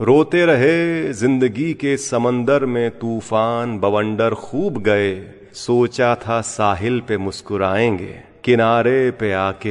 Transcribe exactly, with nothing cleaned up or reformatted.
रोते रहे जिंदगी के समंदर में तूफान बवंडर खूब गए, सोचा था साहिल पे मुस्कुराएंगे, किनारे पे आके